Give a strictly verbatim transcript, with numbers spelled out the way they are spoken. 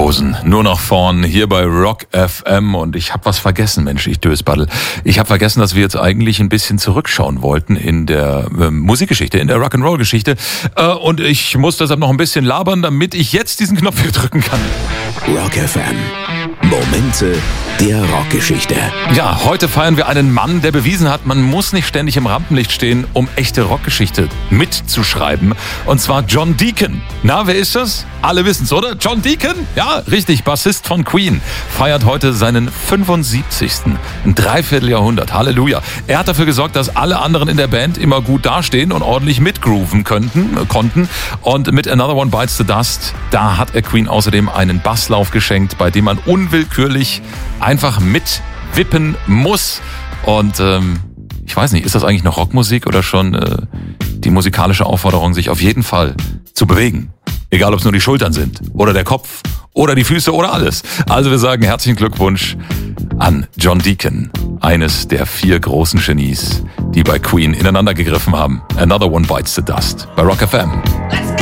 Hosen, nur noch vorn, hier bei Rock F M. Und ich habe was vergessen, Mensch, ich Dösbaddel. Ich habe vergessen, dass wir jetzt eigentlich ein bisschen zurückschauen wollten in der äh, Musikgeschichte, in der Rock'n'Roll-Geschichte. Äh, und ich muss deshalb noch ein bisschen labern, damit ich jetzt diesen Knopf hier drücken kann. Rock F M. Momente der Rockgeschichte. Ja, heute feiern wir einen Mann, der bewiesen hat, man muss nicht ständig im Rampenlicht stehen, um echte Rockgeschichte mitzuschreiben. Und zwar John Deacon. Na, wer ist das? Alle wissen's, oder? John Deacon? Ja, richtig, Bassist von Queen. Feiert heute seinen fünfundsiebzigsten Ein Dreivierteljahrhundert. Halleluja. Er hat dafür gesorgt, dass alle anderen in der Band immer gut dastehen und ordentlich mitgrooven könnten, konnten. Und mit Another One Bites the Dust, da hat er Queen außerdem einen Basslauf geschenkt, bei dem man unwillkürlich einfach mitwippen muss. Und ähm, ich weiß nicht, ist das eigentlich noch Rockmusik oder schon äh, die musikalische Aufforderung, sich auf jeden Fall zu bewegen? Egal, ob es nur die Schultern sind oder der Kopf oder die Füße oder alles. Also wir sagen herzlichen Glückwunsch an John Deacon, eines der vier großen Genies, die bei Queen ineinander gegriffen haben. Another One Bites the Dust bei Rock F M. Let's